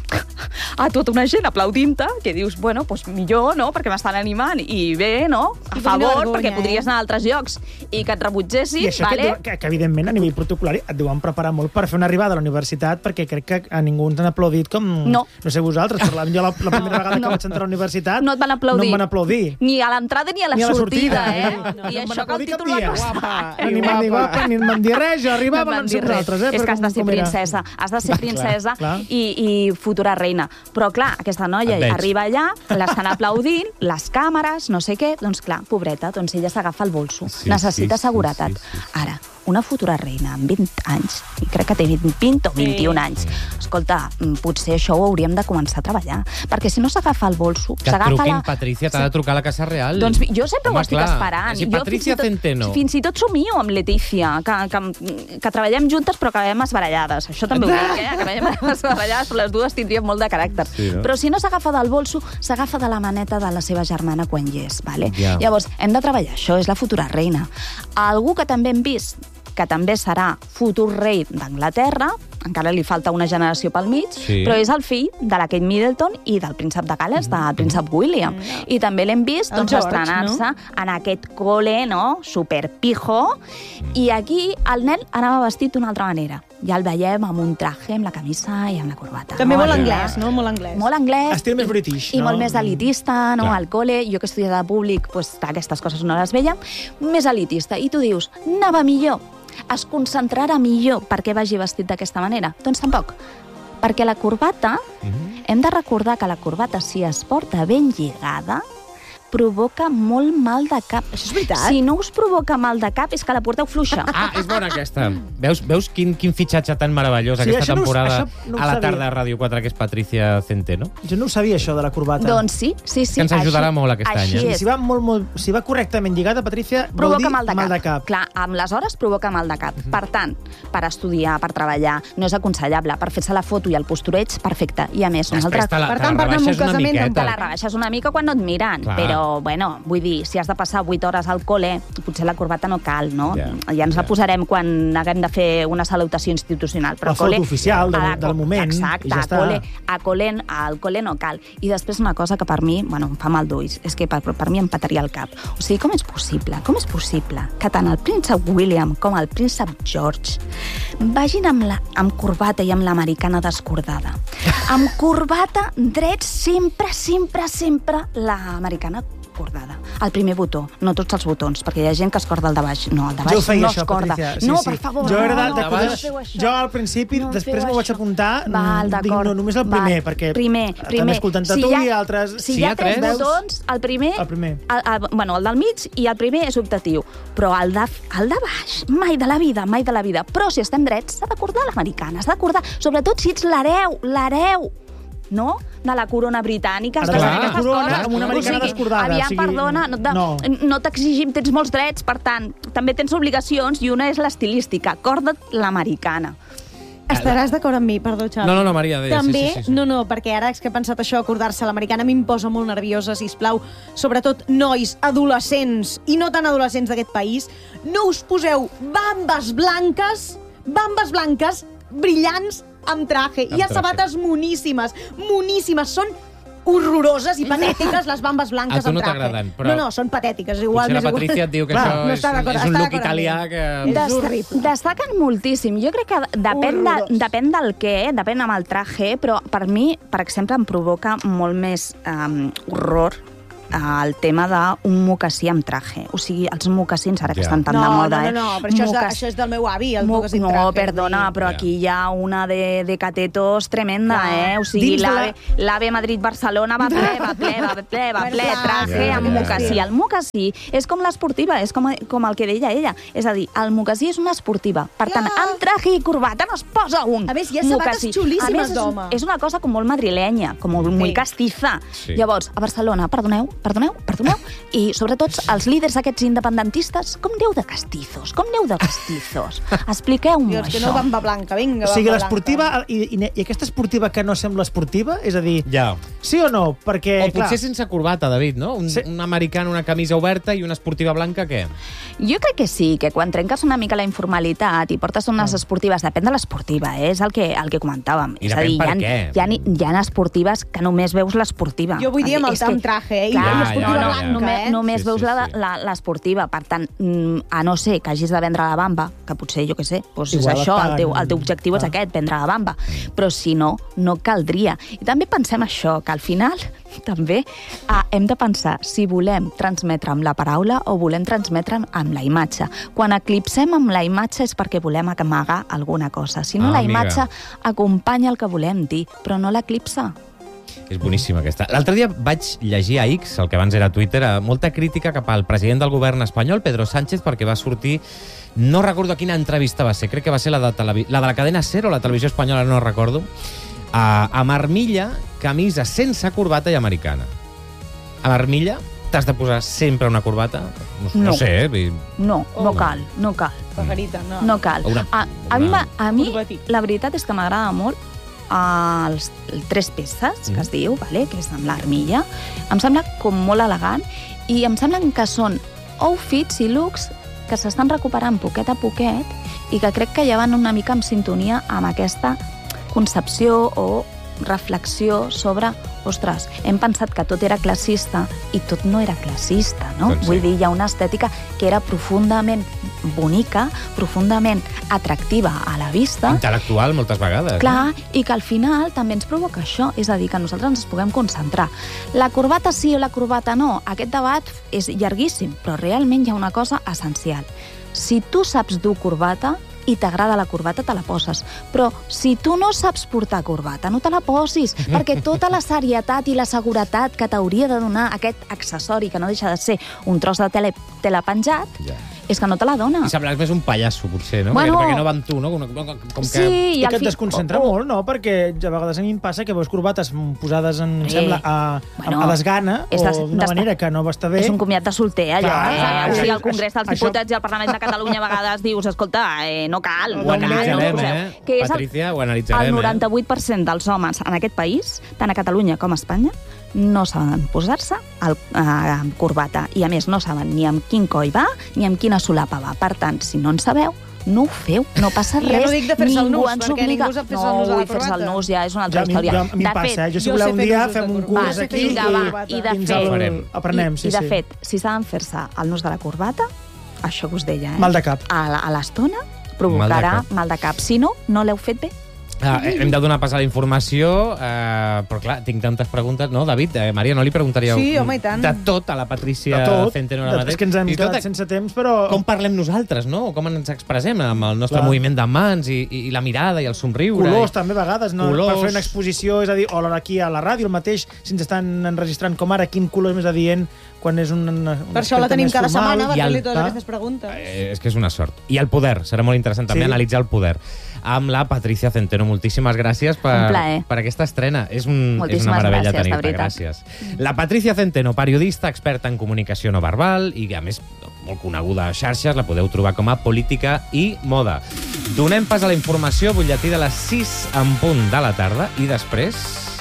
a tota una gent aplaudint-te, que dius, bueno, doncs millor, no?, perquè m'estan animant, i bé, no?, a I quina favor, vergonya, perquè eh? podries anar a altres llocs i que et rebutgessin, I això vale? que, que, que, evidentment, a nivell protocolari et deuen preparar molt per fer una arribada a la universitat, perquè crec que a ningú ens han aplaudit com... No. No sé vosaltres, parlàvem jo la, la primera vegada No. que vaig entrar a la universitat... No et van aplaudir. No em van aplaudir. Ni a l'entrada ni a la, Ni a la sortida, sortida, eh? no, no, I no em van això que el aplaudir cap títol va dia. costar. Guapa. Ni em van dir guapa, ni em van dir res, jo No arribava, em van van dir ser res. nosaltres, eh? És però que has de com- ser com era. princesa, has de ser princesa clar. i, i futura reina. Però, clar, aquesta noia Et veig. arriba allà, l'estan aplaudint, les càmeres, no sé què, doncs clar, pobreta, doncs ella s'agafa el bolso. Sí, Necessita sí, sí, seguretat. sí, sí, sí. Ara, una futura reina amb vint anys, i crec que té vint o vint-i-un anys, escolta, potser això ho hauríem de començar a treballar, perquè si no s'agafa el bolso... Que et truquin, la... Patricia, t'ha de trucar a la Casa Real. Doncs jo sempre Home, ho estic clar. esperant. Si Patricia jo, fins Centeno. Tot, fins i tot somio amb Letícia, que, que, que treballem juntes però acabem esbarallades. Això també ho dic, eh? Acabem esbarallades, però les dues tindríem molt de caràcter. Sí, no? Però si no s'agafa del bolso, s'agafa de la maneta de la seva germana quan hi és. Vale? Yeah. Llavors, hem de treballar. Això és la futura reina. Algú que també hem vist que també serà futur rei d'Anglaterra, encara li falta una generació pel mig, sí. però és el fill de la Kate Middleton i del príncep de Gales, mm. del príncep William. Mm. I també l'hem vist doncs, estrenar-se no? en aquest cole, no?, superpijo, mm. i aquí el nen anava vestit d'una altra manera. Ja el veiem amb un traje, amb la camisa i amb la corbata. També molt anglès, no? Molt anglès. Molt anglès. Estil més british, I no? molt més elitista, no? Clar. Al cole, jo que he estudiat a públic, doncs, aquestes coses no les veiem, més elitista. I tu dius, anava millor, es concentrarà millor perquè vagi vestit d'aquesta manera? Doncs tampoc. Perquè la corbata, mm-hmm. hem de recordar que la corbata, si es porta ben lligada, provoca molt mal de cap. Això és veritat? Si no us provoca mal de cap, és que la porteu fluixa. Ah, és bona aquesta. Veus, veus quin, quin fitxatge tan meravellós sí, aquesta temporada no, no a la tarda de Ràdio quatre, que és Patricia Centeno? Jo no ho sabia, això de la corbata. Doncs sí, sí, sí. Que ens ajudarà així, molt aquest any. Si, si, va molt, molt, si va correctament lligada, Patricia, provoca vol dir mal de, mal cap. de cap. Clar, amb les hores provoca mal de cap. Uh-huh. Per tant, per estudiar, per treballar, no és aconsellable. Per fer-se la foto i el postureig, perfecte. I a més, una altra... Te la, per te tant, la rebaixes una miqueta. Te la rebaixes una mica quan no et miren. Clar. Però, bueno, vull dir, si has de passar vuit hores al col·le, potser la corbata no cal, no? Yeah, ja ens yeah. la posarem quan haguem de fer una salutació institucional. Però la foto oficial del, del moment. Exacte, i ja a col·le, a col·le, al col·le no cal. I després una cosa que per mi, bueno, em fa mal d'ulls, és que per, per mi em petaria el cap. O sigui, com és possible, com és possible que tant el príncep William com el príncep George vagin amb, la, amb corbata i amb l'americana descordada? Amb corbata drets sempre, sempre, sempre l'americana cordada. El primer botó, no tots els botons, perquè hi ha gent que es corda el de baix. No, el de baix jo feia no això, es corda. Patricia. Sí, no, sí. per favor, jo era de, no, de, no, de, no, jo al principi, no després m'ho vaig això. apuntar, Val, dic, no, només el primer, Val. perquè primer, primer. també escoltant-te si tu ha, i altres... Si, si hi ha tres veus, botons, el primer, el, primer. El, el, bueno, el del mig i el primer és optatiu, però el de, el de baix, mai de la vida, mai de la vida. Però si estem drets, s'ha d'acordar l'americana, s'ha d'acordar, sobretot si ets l'hereu, l'hereu, no?, de la corona britànica. Ara, clar, la corona amb una americana o sigui, descordada. Aviam, o sigui, perdona, no, de, no. no t'exigim, tens molts drets, per tant, també tens obligacions, i una és l'estilística. Acorda't l'americana. Estaràs d'acord amb mi, perdó, Xavi. No, no, no, Maria, deia, També, sí, sí, sí. no, no, perquè ara és que he pensat això, acordar-se l'americana, a mi em posa molt nerviosa, sisplau. Sobretot nois, adolescents, i no tan adolescents d'aquest país, no us poseu bambes blanques, bambes blanques, brillants, amb traje. Amb Hi ha traje. sabates moníssimes, moníssimes. Són horroroses i patètiques, les bambes blanques amb traje. A tu no t'agraden, però... No, no, són patètiques. Igual, potser la Patricia et diu que Clar, això no és, és un look italià que... Des, destaquen moltíssim. Jo crec que depèn, de, depèn del què, depèn amb el traje, però per mi, per exemple, em provoca molt més um, horror el tema d'un mocassí amb traje. O sigui, els mocassins ara que estan tan no, de moda, eh? No, no, no, però això, Mocas... és de, això és del meu avi, el Mo... mocassí amb no, traje. No, perdona, però yeah. aquí hi ha una de, de catetos tremenda, Clar. eh? O sigui, l'AVE la... Madrid-Barcelona va ple, va ple, va ple, va ple, traje yeah, amb yeah, mocassí. Yeah. El mocassí és com l'esportiva, és com, com el que deia ella. És a dir, el mocassí és una esportiva. Per tant, yeah. amb traje i corbata no es posa un A més, hi ha sabates mocassí. xulíssimes d'home. És, és una cosa com molt madrilenya, com molt, sí. molt castiza. Sí. Llavors, a Barcelona, perdoneu, perdoneu, perdoneu, i sobretot els líders aquests independentistes, com aneu de castizos? Com aneu de castizos? Expliqueu-m'ho, això. Que no bamba blanca, vinga, o sigui, bamba l'esportiva, blanca. I, i, i aquesta esportiva que no sembla esportiva, és a dir, ja. sí o no? Perquè, o potser clar, sense corbata, David, no? Un, sí. un americà, una camisa oberta i una esportiva blanca, què? Jo crec que sí, que quan trenques una mica la informalitat i portes unes ah. esportives, depèn de l'esportiva, eh? És el que, el que comentàvem. I és depèn a dir, per hi ha, què? Hi ha, hi ha esportives que només veus l'esportiva. Jo vull dir amb el tam traje, eh? Clar, I l'esportiva ja, ja, blanca, ja. Només, eh? només sí, veus sí, la, sí. la, l'esportiva. Per tant, a no ser que hagis de vendre la bamba, que potser, jo què sé, doncs és això, el teu, el teu objectiu és aquest, vendre la bamba. Però si no, no caldria. I també pensem això, que al final també eh, hem de pensar si volem transmetre amb la paraula o volem transmetre amb la imatge. Quan eclipsem amb la imatge és perquè volem amagar alguna cosa. Si no, ah, la imatge amiga. acompanya el que volem dir, però no l'eclipsa. És boníssima aquesta. L'altre dia vaig llegir a X, el que abans era Twitter, molta crítica cap al president del govern espanyol, Pedro Sánchez, perquè va sortir No recordo quina entrevista va ser, crec que va ser la de, televi... la de la cadena SER o la televisió espanyola, no recordo, a, amb armilla, camisa sense corbata i americana. Amb armilla t'has de posar sempre una corbata? No, no. no sé, eh? No, no cal, no cal. Pajarita, no. No cal. Una, a, a, mi, una... a mi, la veritat és que m'agrada molt els, els tres peces, que es diu, vale? Que és amb l'armilla. Em sembla com molt elegant i em semblen que són outfits i looks que s'estan recuperant poquet a poquet i que crec que ja van una mica en sintonia amb aquesta concepció o reflexió sobre, ostres, hem pensat que tot era classista i tot no era classista, no? Doncs sí. Vull dir, hi ha una estètica que era profundament bonica, profundament atractiva a la vista. Intel·lectual, moltes vegades. Clar, no? I que al final també ens provoca això, és a dir, que nosaltres ens puguem concentrar. La corbata sí o la corbata no, aquest debat és llarguíssim, però realment hi ha una cosa essencial. Si tu saps dur corbata, i t'agrada la corbata, te la poses. Però si tu no saps portar corbata, no te la posis, perquè tota la serietat i la seguretat que t'hauria de donar aquest accessori, que no deixa de ser un tros de tele, tele penjat, ja. És que no te la dona. I semblàs més un pallasso, potser, no? Bueno, perquè, perquè no va amb tu, no? Com, com sí, que... i, I que et fi... desconcentra oh, oh. molt, no? Perquè a vegades a mi em passa que veus corbates posades, en, em eh, sembla, a, bueno, a desgana de, o d'una manera que no va estar bé. És un comiat de solter, allò. Clar, eh? clar, O sigui, clar. al Congrés dels Diputats això... i al Parlament de Catalunya a vegades dius, escolta, eh, no cal. Ho no cal, analitzarem, no eh? Que és Patricia, el, ho analitzarem, el noranta-vuit per cent dels homes en aquest país, tant a Catalunya com a Espanya, no saben posar-se el, eh, amb corbata. I a més no saben ni amb quin coll va ni amb quina solapa va. Per tant, si no en sabeu, no ho feu, no passa res. I no dic de fer-se el ningú nus, ens perquè obliga. ningú sap fer-se el nus a la No, fer-se el corbata. nus ja és una altra Ja, història. ja, a mi em passa, eh? Jo si voleu un dia fem un curs Va, aquí vinga, va, i, i de fins fet, al... aprenem. I, Sí, i de sí. fet, si saben fer-se el nus de la corbata, això que us deia, eh? Mal de cap. A, la- a l'estona provocarà Mal de cap. mal de cap. Si no, no l'heu fet bé. Ah, hem de donar pas a la informació, eh, però clar, tinc tantes preguntes, no, David? Eh, Maria, no li preguntaríeu Sí, home, i tant. de tot a la Patricia De tot. Centeno ara mateix? És que ens hem Fins i tot quedat sense temps, però... Com parlem nosaltres, no? Com ens expressem amb el nostre Clar. moviment de mans i, i la mirada i el somriure. Colors i... també a vegades, no? Colors. Per fer una exposició, és a dir, o aquí a la ràdio el mateix, si ens estan enregistrant com ara, quin color és més adient quan és un, un Per això la aspecte tenim més cada formal. setmana, per I el- fer-li totes Ah. aquestes preguntes. Eh, és que és una sort. I el poder, serà molt interessant també Sí. analitzar el poder. Amb la Patricia Centeno, moltíssimes gràcies per, Un plaer. per aquesta estrena. És, un, és Moltíssimes una meravella gràcies, de tenir-te, veritat. gràcies. La Patricia Centeno, periodista, experta en comunicació no verbal i que, a més, molt coneguda a xarxes, la podeu trobar com a política i moda. Donem pas a la informació, butlletí de les sis en punt de la tarda i després...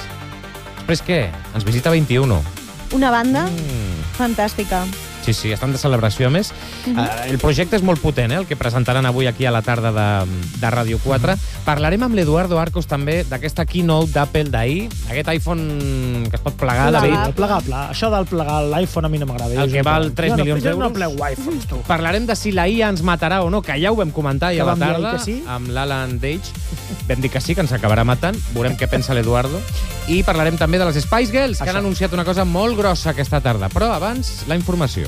Després què? Ens visita vint-i-u. Una banda Mm. fantàstica. Sí, sí, estan de celebració, a més. Uh -huh. uh, el projecte és molt potent, eh, el que presentaran avui aquí a la tarda de, de Ràdio quatre. Uh -huh. Parlarem amb l'Eduardo Arcos també d'aquesta keynote d'Apple d'ahir, aquest iPhone que es pot plegar, Plegable, David. plegable. Això del plegar l'iPhone a mi no m'agrada. El Jo que no val plego. tres Jo no- milions Jo no d'euros. plego iPhones, tu. Parlarem de si la I A ens matarà o no, que ja ho vam comentar ahir Que a la vam dir ahir tarda que sí. amb l'Alan Dage. Vam dir que sí, que ens acabarà matant. Veurem què pensa l'Eduardo. I parlarem també de les Spice Girls, que Això. han anunciat una cosa molt grossa aquesta tarda. Però abans, la informació.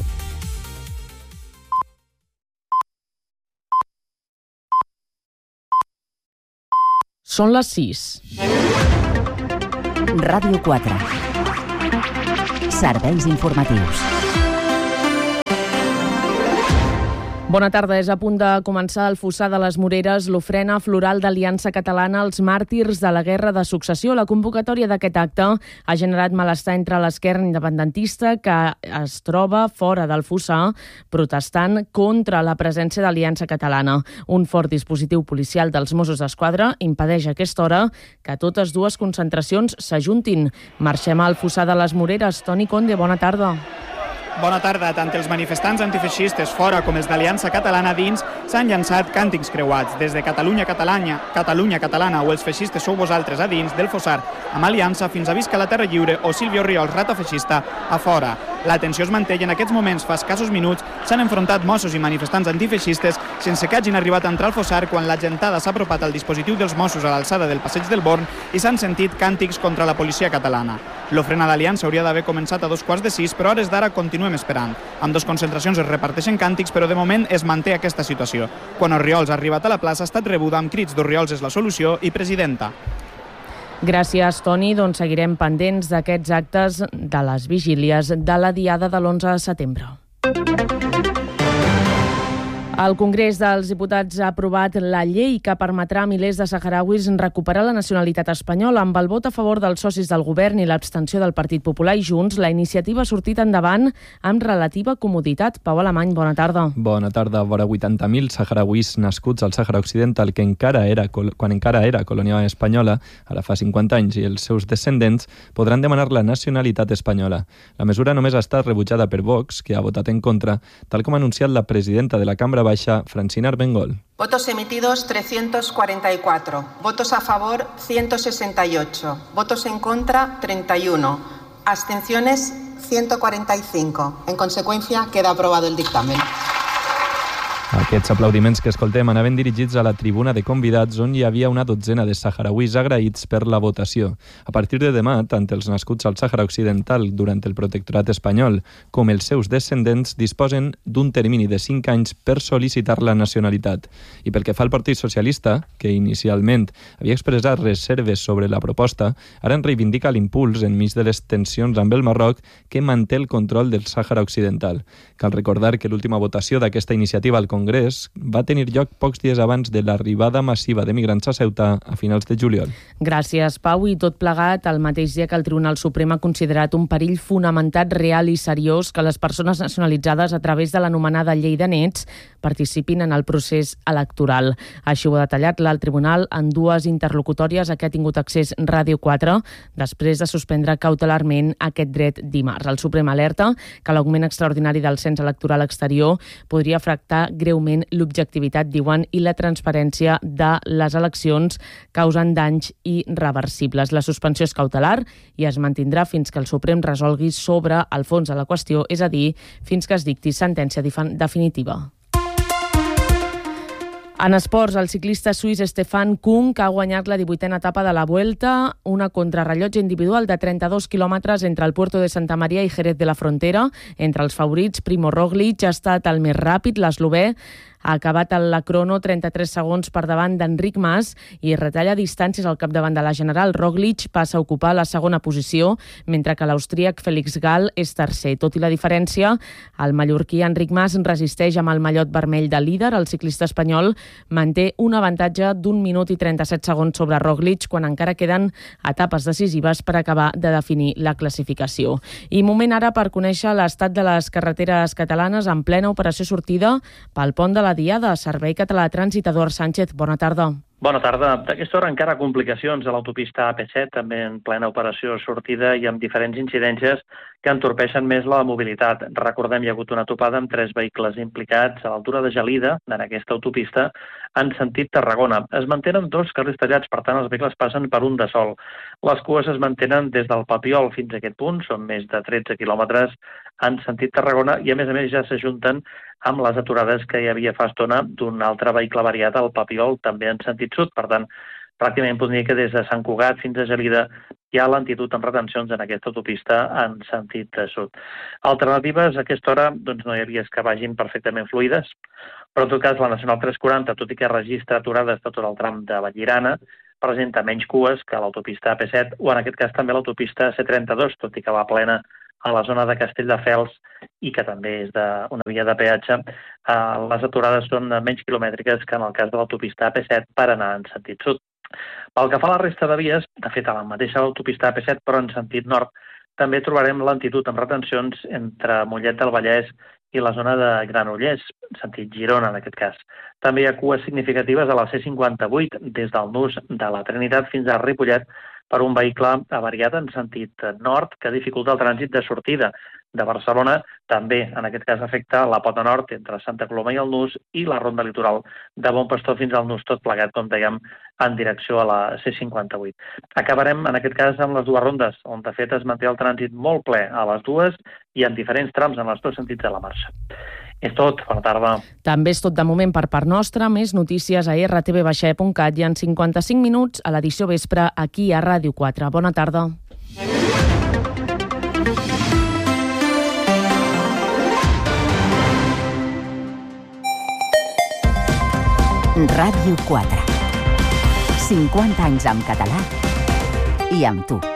Són les sis. Ràdio quatre. Serveis informatius. Bona tarda. És a punt de començar el Fossar de les Moreres, l'ofrena floral d'Aliança Catalana als màrtirs de la Guerra de Successió. La convocatòria d'aquest acte ha generat malestar entre l'esquerra independentista que es troba fora del Fossar protestant contra la presència d'Aliança Catalana. Un fort dispositiu policial dels Mossos d'Esquadra impedeix a aquesta hora que totes dues concentracions s'ajuntin. Marxem al Fossar de les Moreres. Toni Conde, bona tarda. Bona tarda. Tant els manifestants antifeixistes fora com els d'Aliança Catalana dins s'han llançat càntics creuats. Des de Catalunya Catalana, Catalunya Catalana o els feixistes sou vosaltres a dins del Fossar amb Aliança fins a Visca la Terra Lliure o Silvio Riols, rata feixista, a fora. La tensió es manté i en aquests moments, fa escassos minuts, s'han enfrontat Mossos i manifestants antifeixistes sense que hagin arribat a entrar al Fossar quan la gentada s'ha apropat al dispositiu dels Mossos a l'alçada del passeig del Born i s'han sentit càntics contra la policia catalana. L'ofrena d'Aliança hauria d'haver començat a dos quarts de sis, però a hores d'ara continuem esperant. Amb dues concentracions es reparteixen càntics, però de moment es manté aquesta situació. Quan Orriols ha arribat a la plaça ha estat rebuda amb crits d'Orriols és la solució i presidenta. Gràcies, Toni. Doncs seguirem pendents d'aquests actes de les vigílies de la diada de l'onze de setembre. El Congrés dels Diputats ha aprovat la llei que permetrà a milers de saharauis recuperar la nacionalitat espanyola. Amb el vot a favor dels socis del govern i l'abstenció del Partit Popular i Junts, la iniciativa ha sortit endavant amb relativa comoditat. Pau Alemany, bona tarda. Bona tarda. Vora vuitanta mil saharauis nascuts al Sàhara Occidental, que encara era, quan encara era colònia espanyola, ara fa cinquanta anys, i els seus descendents podran demanar la nacionalitat espanyola. La mesura només ha estat rebutjada per Vox, que ha votat en contra, tal com ha anunciat la presidenta de la Cambra Baixa, Francina Armengol. Votos emitidos trescientos cuarenta y cuatro, votos a favor ciento sesenta y ocho, votos en contra treinta y uno, abstenciones ciento cuarenta y cinco. En consecuencia, queda aprobado el dictamen. Aquests aplaudiments que escoltem anaven dirigits a la tribuna de convidats, on hi havia una dotzena de saharauis agraïts per la votació. A partir de demà, tant els nascuts al Sàhara Occidental durant el protectorat espanyol com els seus descendents disposen d'un termini de cinc anys per sol·licitar la nacionalitat. I pel que fa al Partit Socialista, que inicialment havia expressat reserves sobre la proposta, ara en reivindica l'impuls enmig de les tensions amb el Marroc, que manté el control del Sàhara Occidental. Cal recordar que l'última votació d'aquesta iniciativa al Congrés va tenir lloc pocs dies abans de l'arribada massiva de migrants a Ceuta a finals de juliol. Gràcies, Pau. I tot plegat el mateix dia que el Tribunal Suprem ha considerat un perill fonamentat, real i seriós que les persones nacionalitzades a través de l'anomenada llei de nets participin en el procés electoral. Així ho ha detallat l'alt tribunal en dues interlocutòries a què ha tingut accés Ràdio quatre, després de suspendre cautelarment aquest dret dimarts. El Suprem alerta que l'augment extraordinari del cens electoral exterior podria afectar greument l'objectivitat, diuen, i la transparència de les eleccions, causant danys irreversibles. La suspensió és cautelar i es mantindrà fins que el Suprem resolgui sobre el fons de la qüestió, és a dir, fins que es dicti sentència definitiva. En esports, el ciclista suís Stefan Kung ha guanyat la divuitena etapa de la Vuelta, una contrarrellotge individual de trenta-dos quilòmetres entre el Puerto de Santa Maria i Jerez de la Frontera. Entre els favorits, Primo Roglic ha estat el més ràpid, l'eslovè ha acabat la crono trenta-tres segons per davant d'Enric Mas i retalla distàncies al capdavant de la general. Roglic passa a ocupar la segona posició, mentre que l'austríac Félix Gall és tercer. Tot i la diferència, el mallorquí Enric Mas resisteix amb el mallot vermell de líder. El ciclista espanyol manté un avantatge d'un minut i trenta-set segons sobre Roglic, quan encara queden etapes decisives per acabar de definir la classificació. I moment ara per conèixer l'estat de les carreteres catalanes en plena operació sortida pel pont de la Diada. Servei Català de Trànsit, Eduard Sánchez, bona tarda. Bona tarda. D'aquesta hora encara complicacions a l'autopista A P set, també en plena operació sortida i amb diferents incidències que entorpeixen més la mobilitat. Recordem, hi ha hagut una topada amb tres vehicles implicats a l'altura de Gelida, en aquesta autopista, en sentit Tarragona. Es mantenen dos carrils tallats, per tant els vehicles passen per un de sol. Les cues es mantenen des del Papiol fins a aquest punt, són més de tretze quilòmetres en sentit Tarragona, i a més a més ja s'ajunten amb les aturades que hi havia fa estona d'un altre vehicle variat al Papiol, també en sentit sud. Per tant, pràcticament podria dir que des de Sant Cugat fins a Gelida hi ha lentitud amb retencions en aquesta autopista en sentit sud. Alternatives, a aquesta hora doncs, no hi ha vies que vagin perfectament fluides, però en tot cas la Nacional tres quaranta, tot i que registra aturades de tot el tram de Vallirana, presenta menys cues que l'autopista A P set o en aquest cas també l'autopista C trenta-dos, tot i que va plena a la zona de Castelldefels i que també és de una via de peatge. Eh, les aturades són menys quilomètriques que en el cas de l'autopista A P set per anar en sentit sud. Pel que fa a la resta de vies, de fet a la mateixa autopista A P set però en sentit nord, també trobarem lentitud amb retencions entre Mollet del Vallès i la zona de Granollers, sentit Girona en aquest cas. També hi ha cues significatives a la C cinquanta-vuit des del nus de la Trinitat fins a Ripollet per un vehicle avariat en sentit nord que dificulta el trànsit de sortida de Barcelona. També, en aquest cas, afecta la pota nord entre Santa Coloma i el Nus i la ronda litoral de Bon Pastor fins al Nus, tot plegat, com dèiem, en direcció a la C cinquanta-vuit. Acabarem, en aquest cas, amb les dues rondes, on de fet es manté el trànsit molt ple a les dues i en diferents trams en els dos sentits de la marxa. És tot. Bona tarda. També és tot de moment per part nostra. Més notícies a erre te ve baixa e punt cat i en cinquanta-cinc minuts a l'edició vespre aquí a Ràdio quatre. Bona tarda. Ràdio quatre. cinquanta anys en català i amb tu.